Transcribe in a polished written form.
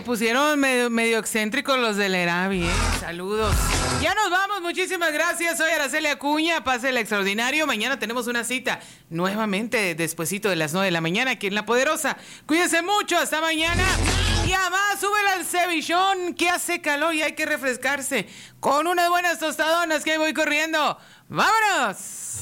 pusieron medio excéntricos los del Erabi, ¿eh? Saludos. Ya nos vamos, muchísimas gracias. Soy Araceli Acuña, pase el extraordinario. Mañana tenemos una cita nuevamente despuesito de las 9 de la mañana aquí en La Poderosa. Cuídense mucho, hasta mañana. Y además, súbele al cevichón, que hace calor y hay que refrescarse con unas buenas tostadonas, que ahí voy corriendo. ¡Vámonos!